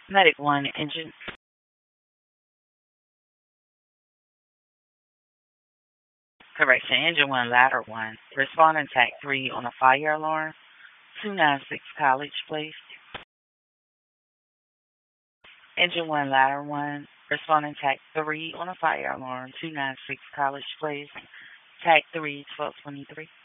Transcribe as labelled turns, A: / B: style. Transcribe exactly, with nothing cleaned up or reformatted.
A: Medic one, engine. Correction, engine one, ladder one. Responding tac three on a fire alarm. two ninety-six College Place. Engine one, ladder one. Responding tac three on a fire alarm. two ninety-six College Place. Tac three, twelve twenty-three.